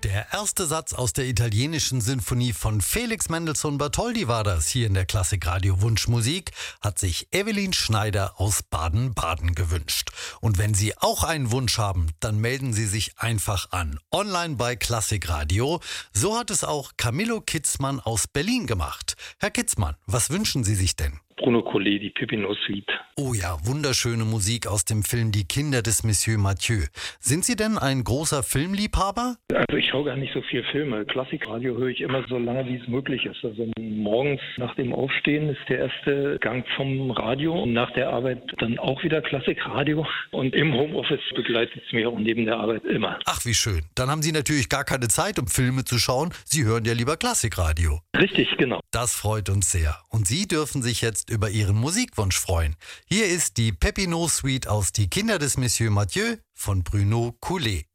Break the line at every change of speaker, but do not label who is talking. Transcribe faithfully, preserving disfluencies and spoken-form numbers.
Der erste Satz aus der italienischen Sinfonie von Felix Mendelssohn Bartholdy war das. Hier in der Klassikradio Wunschmusik hat sich Evelyn Schneider aus Baden-Baden gewünscht. Und wenn Sie auch einen Wunsch haben, dann melden Sie sich einfach an. Online bei Klassikradio. So hat es auch Camillo Kitzmann aus Berlin gemacht. Herr Kitzmann, was wünschen Sie sich denn?
Bruno Collet, die Pépinot-Suite.
Oh ja, wunderschöne Musik aus dem Film Die Kinder des Monsieur Mathieu. Sind Sie denn ein großer Filmliebhaber?
Also ich schaue gar nicht so viel Filme. Klassikradio höre ich immer so lange, wie es möglich ist. Also morgens nach dem Aufstehen ist der erste Gang vom Radio und nach der Arbeit dann auch wieder Klassikradio. Und im Homeoffice begleitet es mich auch neben der Arbeit immer.
Ach, wie schön. Dann haben Sie natürlich gar keine Zeit, um Filme zu schauen. Sie hören ja lieber Klassikradio.
Richtig, genau.
Das freut uns sehr. Und Sie dürfen sich jetzt über Ihren Musikwunsch freuen. Hier ist die Pépinot-Suite aus Die Kinder des Monsieur Mathieu von Bruno Collet.